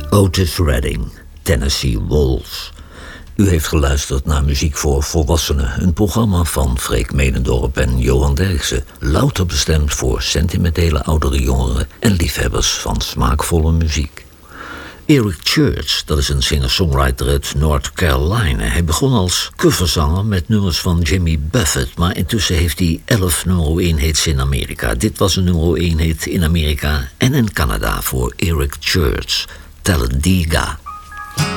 Otis Redding, Tennessee Waltz. U heeft geluisterd naar Muziek voor Volwassenen, een programma van Freek Medendorp en Johan Derksen, louter bestemd voor sentimentele oudere jongeren en liefhebbers van smaakvolle muziek. Eric Church, dat is een singer-songwriter uit North Carolina. Hij begon als coverzanger met nummers van Jimmy Buffett, maar intussen heeft hij 11 nummer 1 hits in Amerika. Dit was een nummer 1 hit in Amerika en in Canada voor Eric Church, Talladega.